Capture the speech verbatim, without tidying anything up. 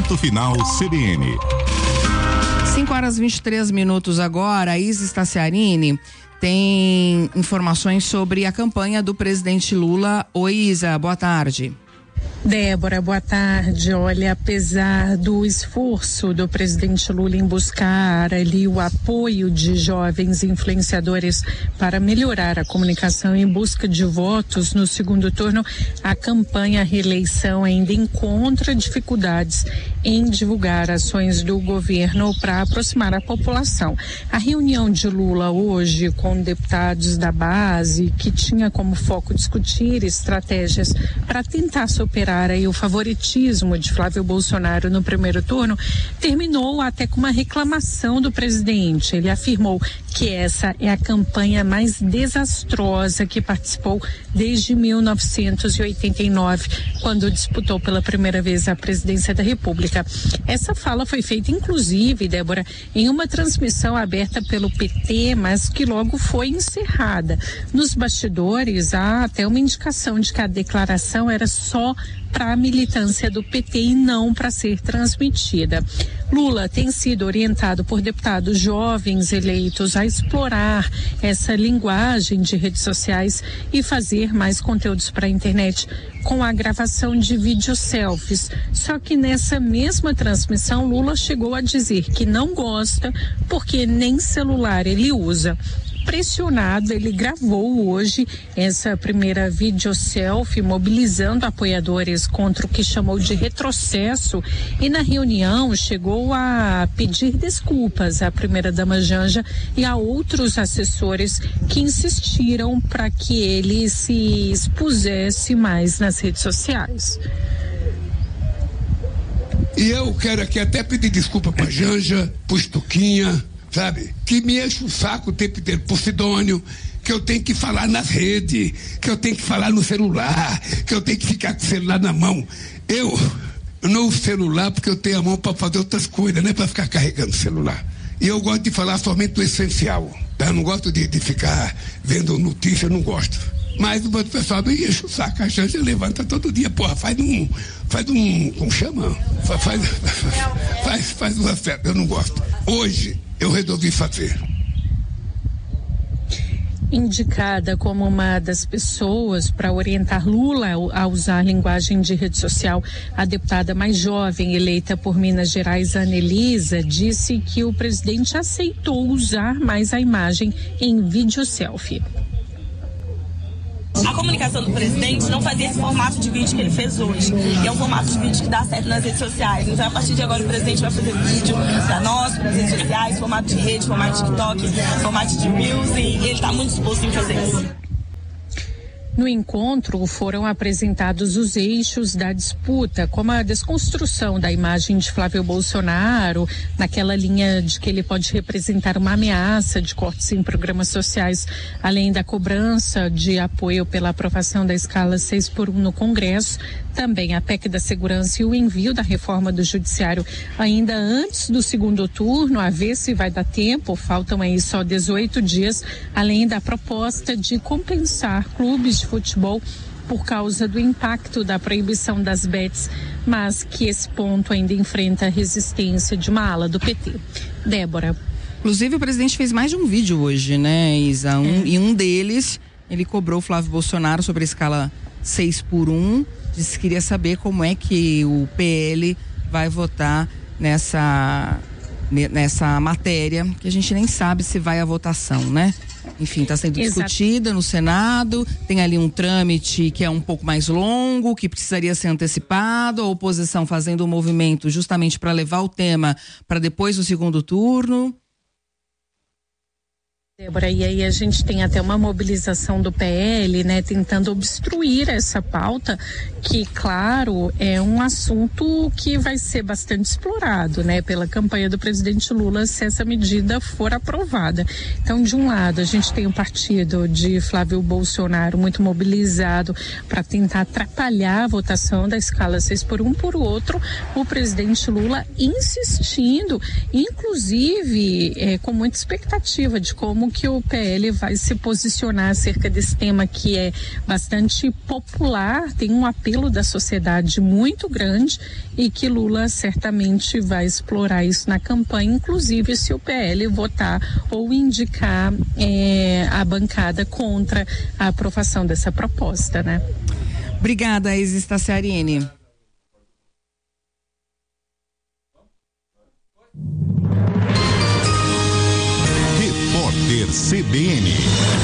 Ponto Final C B N. cinco horas e vinte e três minutos agora. A Isa Staciarini tem informações sobre a campanha do presidente Lula. Oi, Isa, boa tarde. Débora, boa tarde. Olha, apesar do esforço do presidente Lula em buscar ali o apoio de jovens influenciadores para melhorar a comunicação em busca de votos no segundo turno, a campanha à reeleição ainda encontra dificuldades em divulgar ações do governo para aproximar a população. A reunião de Lula hoje com deputados da base, que tinha como foco discutir estratégias para tentar superar aí o favoritismo de Flávio Bolsonaro no primeiro turno, terminou até com uma reclamação do presidente. Ele afirmou que essa é a campanha mais desastrosa que participou desde mil novecentos e oitenta e nove, quando disputou pela primeira vez a presidência da República. Essa fala foi feita, inclusive, Débora, em uma transmissão aberta pelo P T, mas que logo foi encerrada. Nos bastidores, há até uma indicação de que a declaração era só para a militância do P T e não para ser transmitida. Lula tem sido orientado por deputados jovens eleitos a explorar essa linguagem de redes sociais e fazer mais conteúdos para a internet com a gravação de vídeo selfies. Só que nessa mesma transmissão, Lula chegou a dizer que não gosta porque nem celular ele usa. Pressionado, ele gravou hoje essa primeira vídeo selfie, mobilizando apoiadores contra o que chamou de retrocesso, e na reunião chegou a pedir desculpas à primeira-dama Janja e a outros assessores que insistiram para que ele se expusesse mais nas redes sociais. E eu quero aqui até pedir desculpa para Janja, pro Stuquinha, sabe? Que me enche o saco o tempo inteiro, por Sidônio, que eu tenho que falar nas redes, que eu tenho que falar no celular, que eu tenho que ficar com o celular na mão. Eu, eu não uso celular porque eu tenho a mão para fazer outras coisas, não é para ficar carregando o celular. E eu gosto de falar somente do essencial, tá? Eu não gosto de, de ficar vendo notícia, eu não gosto. Mas o pessoal me enche o saco, a gente levanta todo dia, porra, faz um, faz um, como chama? Faz, faz, faz, faz uma festa, eu não gosto. Hoje, eu resolvi fazer. Indicada como uma das pessoas para orientar Lula a usar a linguagem de rede social, a deputada mais jovem eleita por Minas Gerais, Anelisa, disse que o presidente aceitou usar mais a imagem em vídeo selfie. A comunicação do presidente não fazia esse formato de vídeo que ele fez hoje. E é um formato de vídeo que dá certo nas redes sociais. Então, a partir de agora, o presidente vai fazer vídeo para nós, para as redes sociais, formato de rede, formato de TikTok, formato de Reels, e ele está muito disposto em fazer isso. No encontro foram apresentados os eixos da disputa, como a desconstrução da imagem de Flávio Bolsonaro, naquela linha de que ele pode representar uma ameaça de cortes em programas sociais, além da cobrança de apoio pela aprovação da escala seis por um no Congresso, também a P E C da Segurança e o envio da reforma do Judiciário ainda antes do segundo turno, a ver se vai dar tempo, faltam aí só dezoito dias, além da proposta de compensar clubes de futebol por causa do impacto da proibição das bets, mas que esse ponto ainda enfrenta a resistência de uma ala do P T. Débora. Inclusive, o presidente fez mais de um vídeo hoje, né, Isa? Um, é. E um deles, ele cobrou o Flávio Bolsonaro sobre a escala seis por um, disse que queria saber como é que o P L vai votar nessa, nessa matéria, que a gente nem sabe se vai à votação, né? Enfim, está sendo Exato. discutida no Senado, tem ali um trâmite que é um pouco mais longo, que precisaria ser antecipado, a oposição fazendo um movimento justamente para levar o tema para depois do segundo turno. Débora, e aí a gente tem até uma mobilização do P L, né, tentando obstruir essa pauta, que, claro, é um assunto que vai ser bastante explorado, né, pela campanha do presidente Lula, se essa medida for aprovada. Então, de um lado, a gente tem o partido de Flávio Bolsonaro muito mobilizado para tentar atrapalhar a votação da escala seis por um, por outro, o presidente Lula insistindo, inclusive, é, com muita expectativa de como como que o P L vai se posicionar acerca desse tema que é bastante popular, tem um apelo da sociedade muito grande e que Lula certamente vai explorar isso na campanha, inclusive se o P L votar ou indicar é, a bancada contra a aprovação dessa proposta, né? Obrigada, Isis Tassiariene. Repórter C B N.